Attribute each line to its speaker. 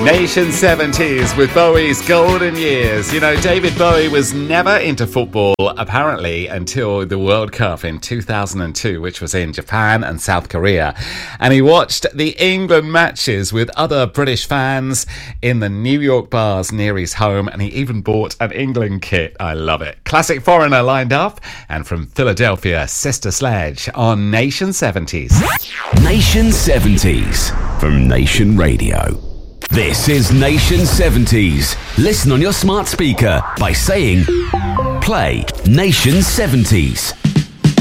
Speaker 1: Nation 70s with Bowie's Golden Years. You know, David Bowie was never into football, apparently, until the World Cup in 2002, which was in Japan and South Korea. And he watched the England matches with other British fans in the New York bars near his home, and he even bought an England kit. I love it. Classic Foreigner lined up, and from Philadelphia, Sister Sledge on Nation 70s.
Speaker 2: Nation 70s from Nation Radio. This is Nation 70s. Listen on your smart speaker by saying, play Nation 70s.